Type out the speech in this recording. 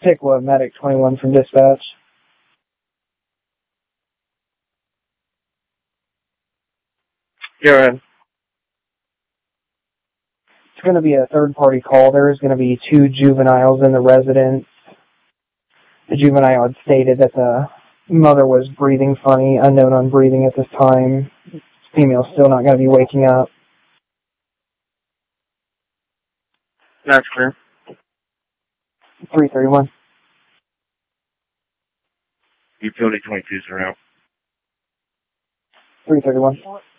Pickwood, Medic 21 from dispatch. You're in. It's going to be a third-party call. There is going to be 2 juveniles in the residence. The juvenile had stated that the mother was breathing funny, unknown on breathing at this time. Female's still not going to be waking up. That's clear. 331. Utility 22's are out. 331.